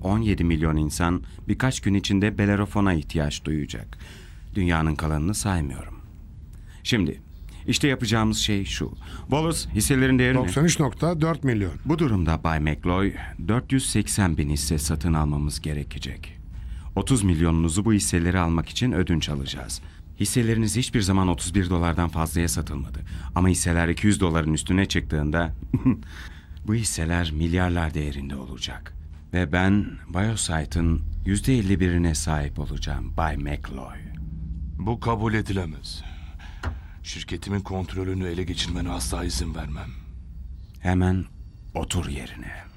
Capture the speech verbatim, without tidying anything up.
on yedi milyon insan birkaç gün içinde Bellerofon'a ihtiyaç duyacak. Dünyanın kalanını saymıyorum. Şimdi işte yapacağımız şey şu. Wallace, hisselerin değerini... doksan üç nokta dört milyon. Bu durumda Bay McLoy dört yüz seksen bin hisse satın almamız gerekecek. otuz milyonunuzu bu hisseleri almak için ödünç alacağız. Hisseleriniz hiçbir zaman otuz bir dolardan fazlaya satılmadı. Ama hisseler iki yüz doların üstüne çıktığında bu hisseler milyarlar değerinde olacak. Ve ben Biosite'ın yüzde elli birine sahip olacağım Bay McLoy. Bu kabul edilemez. Şirketimin kontrolünü ele geçirmene asla izin vermem. Hemen otur yerine.